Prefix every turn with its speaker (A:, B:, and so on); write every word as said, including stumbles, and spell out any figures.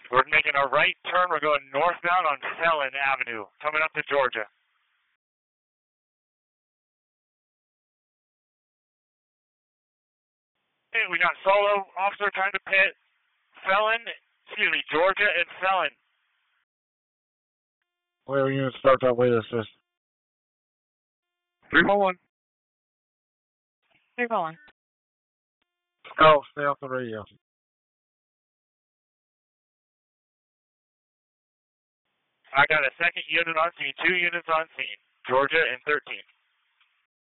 A: We're making a right turn. We're going northbound on Felon Avenue, coming up to Georgia. Hey, we got Solo, officer trying to pit, Felon, excuse me, Georgia and Felon.
B: Where are you going to start that way to assist?
A: three one one.
C: three one one.
B: Oh, stay off the radio.
A: I got a second unit on scene, two units on scene, Georgia and thirteen.